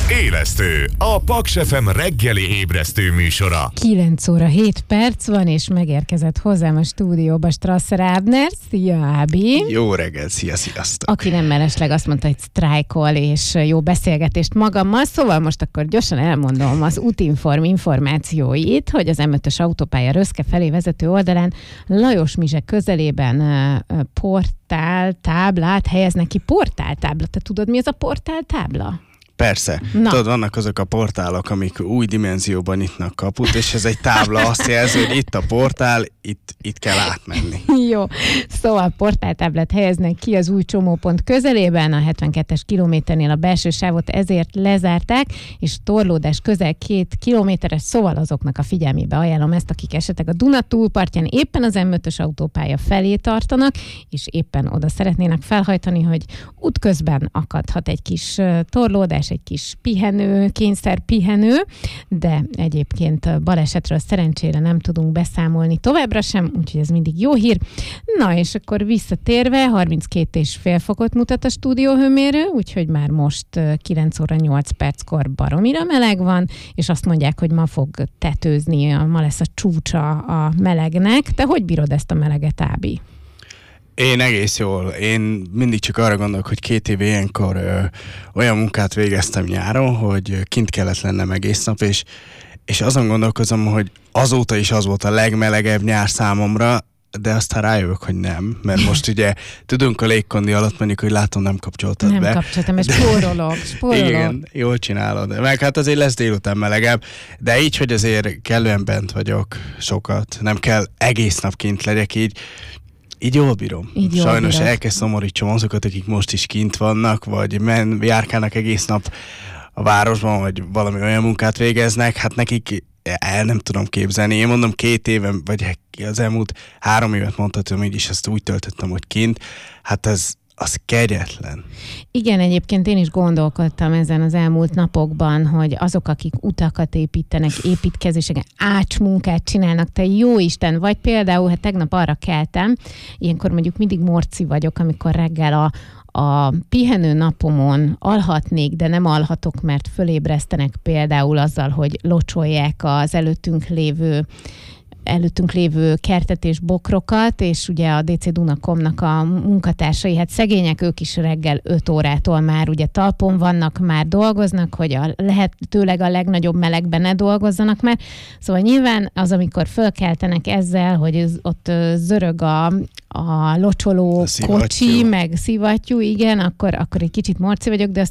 Élesztő, a Paks FM reggeli ébresztő műsora. 9 óra 7 perc van, és megérkezett hozzám a stúdióba Strasser Ábner. Szia, Ábi! Jó reggel, sziasztok! Aki nem mellesleg azt mondta, hogy sztrájkol, és jó beszélgetést magammal, szóval most akkor gyorsan elmondom az Útinform információit, hogy az M5-ös autópálya Röszke felé vezető oldalán Lajos Mizse közelében portáltáblát helyeznek ki. Portáltábla, te tudod, mi ez a portáltábla? Persze. Na. Tudod, vannak azok a portálok, amik új dimenzióban nyitnak kaput, és ez egy tábla azt jelzi, hogy itt a portál, itt kell átmenni. Jó, szóval portáltáblát helyeznek ki az új csomópont közelében, a 72-es kilométernél a belső sávot ezért lezárták, és torlódás közel 2 kilométeres, szóval azoknak a figyelmébe ajánlom ezt, akik esetleg a Duna túlpartján éppen az M5-ös autópálya felé tartanak, és éppen oda szeretnének felhajtani, hogy útközben akadhat egy kis torlódás, egy kis pihenő, kényszerpihenő, de egyébként balesetről szerencsére nem tudunk beszámolni továbbra sem, úgyhogy ez mindig jó hír. Na, és akkor visszatérve, 32,5 fokot mutat a stúdióhőmérő, úgyhogy már most 9 óra 8 perckor baromira meleg van, és azt mondják, hogy ma fog tetőzni, ma lesz a csúcsa a melegnek. Te hogy bírod ezt a meleget, Ábi? Én egész jól. Én mindig csak arra gondolok, hogy 2 éve ilyenkor olyan munkát végeztem nyáron, hogy kint kellett lennem egész nap, és azon gondolkozom, hogy azóta is az volt a legmelegebb nyár számomra, de aztán rájövök, hogy nem, mert most ugye tudunk a légkondi alatt mondjuk, hogy látom, nem kapcsoltad be. Nem kapcsoltam, és spórolok. Igen, jól csinálod. Meg hát azért lesz délután melegebb, de így, hogy azért kellően bent vagyok sokat, nem kell egész nap kint legyek, így jól bírom. Sajnos elkezd szomorítsam azokat, akik most is kint vannak, vagy járkálnak egész nap a városban, vagy valami olyan munkát végeznek, hát nekik el nem tudom képzelni. Én mondom 2 éven, vagy az elmúlt 3 évet mondhatom, így is ezt úgy töltöttem, hogy kint. Hát az kegyetlen. Igen, egyébként én is gondolkodtam ezen az elmúlt napokban, hogy azok, akik utakat építenek, építkezéseken, ácsmunkát csinálnak, te jó Isten, vagy például, hát tegnap arra keltem, ilyenkor mondjuk mindig morci vagyok, amikor reggel a pihenő napomon alhatnék, de nem alhatok, mert fölébresztenek például azzal, hogy locsolják az előttünk lévő kertet és bokrokat, és ugye a DC Duna.com-nak a munkatársai, hát szegények, ők is reggel 5 órától már ugye talpon vannak, már dolgoznak, hogy lehetőleg a legnagyobb melegben ne dolgozzanak már. Szóval nyilván az, amikor fölkeltenek ezzel, hogy ott zörög a locsoló kocsi, meg szivattyú, igen, akkor egy kicsit morci vagyok, de